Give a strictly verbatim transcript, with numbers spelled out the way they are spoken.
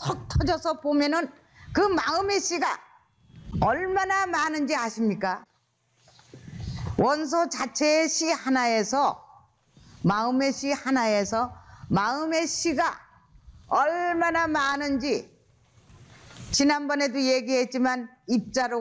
턱 터져서 보면은 그 마음의 씨가 얼마나 많은지 아십니까? 원소 자체의 씨 하나에서, 마음의 씨 하나에서 마음의 씨가 얼마나 많은지 지난번에도 얘기했지만 입자로